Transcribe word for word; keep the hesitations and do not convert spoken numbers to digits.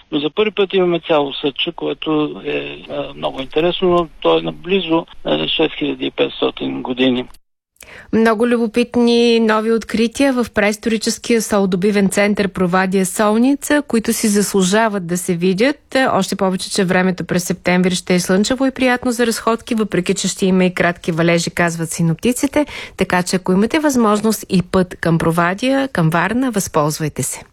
Но за първи път имаме цяло съдче, което е много интересно, но то е наблизо шест хиляди и петстотин години. Много любопитни нови открития в преисторическия солдобивен център Провадия Солница, които си заслужават да се видят. Още повече, че времето през септември ще е слънчево и приятно за разходки, въпреки че ще има и кратки валежи, казват синоптиците. Така че ако имате възможност и път към Провадия, към Варна, възползвайте се.